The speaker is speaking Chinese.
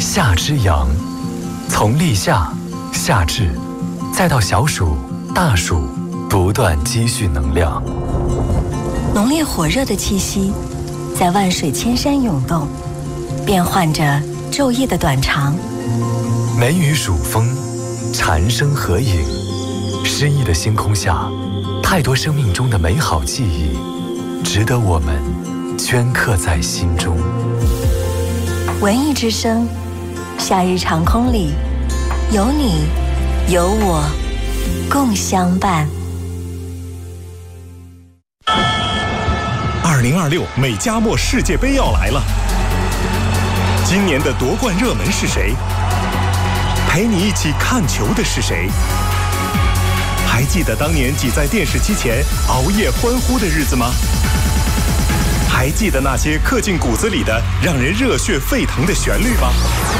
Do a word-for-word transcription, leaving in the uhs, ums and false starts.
夏之阳，从立夏、夏至，再到小暑、大暑，不断积蓄能量。 浓烈火热的气息，在万水千山涌动，变换着昼夜的短长。 梅雨暑风，蝉声合影，诗意的星空下，太多生命中的美好记忆，值得我们镌刻在心中。 文艺之声，夏日长空里，有你，有我，共相伴。 二零二六美加墨世界杯要来了，今年的夺冠热门是谁？陪你一起看球的是谁？还记得当年挤在电视机前熬夜欢呼的日子吗？还记得那些刻进骨子里的让人热血沸腾的旋律吗？